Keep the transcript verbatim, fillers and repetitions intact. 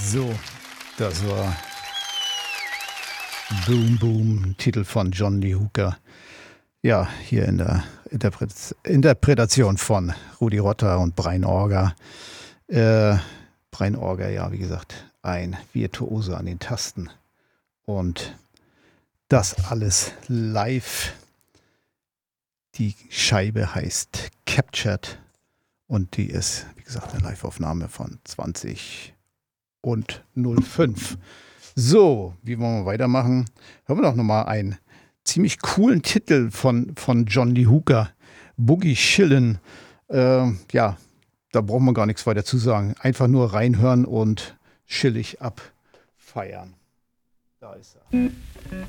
So, das war Boom Boom, Titel von John Lee Hooker. Ja, hier in der Interpret- Interpretation von Rudi Rotter und Brian Orger. Äh, Brian Orger, ja, wie gesagt, ein Virtuose an den Tasten. Und das alles live. Die Scheibe heißt Captured und die ist, wie gesagt, eine Live-Aufnahme von zwanzig und null fünf. So, wie wollen wir weitermachen? Hören wir doch nochmal einen ziemlich coolen Titel von, von John Lee Hooker, Boogie Chillin'. Äh, ja, da braucht man gar nichts weiter zu sagen. Einfach nur reinhören und chillig abfeiern. Da ist er.